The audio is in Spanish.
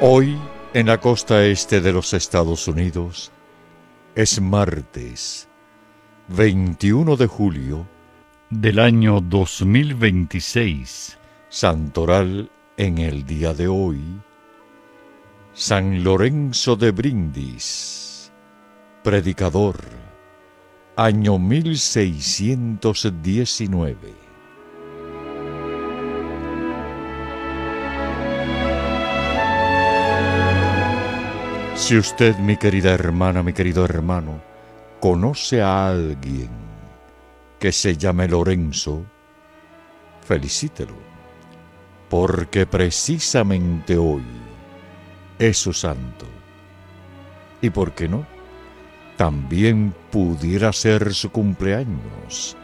Hoy, en la costa este de los Estados Unidos, es martes 21 de julio del año 2026. Santoral en el día de hoy, San Lorenzo de Brindis, predicador, año 1619. Si usted, mi querida hermana, mi querido hermano, conoce a alguien que se llame Lorenzo, felicítelo, porque precisamente hoy es su santo. ¿Y por qué no? También pudiera ser su cumpleaños.